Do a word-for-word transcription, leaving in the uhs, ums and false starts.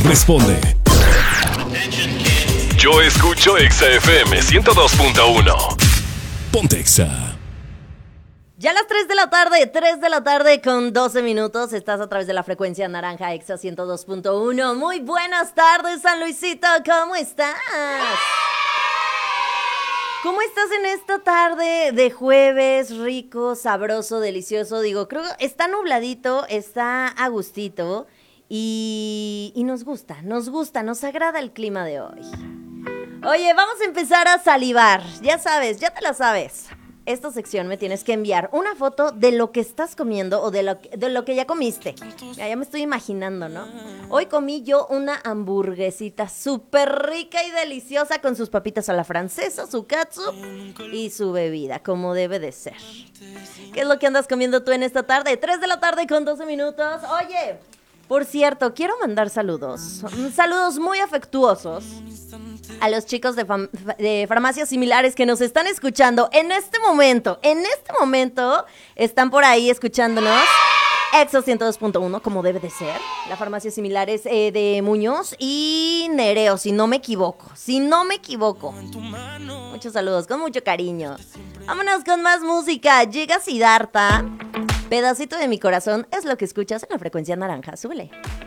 responde. Yo escucho Exa F M ciento dos punto uno. Ponte Exa. Ya a las tres de la tarde, tres de la tarde con doce minutos, estás a través de la frecuencia naranja Exa ciento dos punto uno. Muy buenas tardes, San Luisito, ¿cómo estás? ¿Cómo estás en esta tarde de jueves, rico, sabroso, delicioso? Digo, creo que está nubladito, está a gustito y, y nos gusta, nos gusta, nos agrada el clima de hoy. Oye, vamos a empezar a salivar, ya sabes, ya te la sabes. Esta sección me tienes que enviar una foto de lo que estás comiendo o de lo, de lo que ya comiste. Ya, ya me estoy imaginando, ¿no? Hoy comí yo una hamburguesita súper rica y deliciosa con sus papitas a la francesa, su catsup y su bebida, como debe de ser. ¿Qué es lo que andas comiendo tú en esta tarde? tres de la tarde con doce minutos. Oye, por cierto, quiero mandar saludos. Saludos muy afectuosos a los chicos de, fam- de farmacias similares que nos están escuchando en este momento. En este momento están por ahí escuchándonos. Exa ciento dos punto uno, como debe de ser. La farmacia similares eh, de Muñoz y Nereo, si no me equivoco. Si no me equivoco. Muchos saludos, con mucho cariño. Vámonos con más música. Llega Siddhartha. Pedacito de mi corazón es lo que escuchas en la frecuencia naranja. Súbele.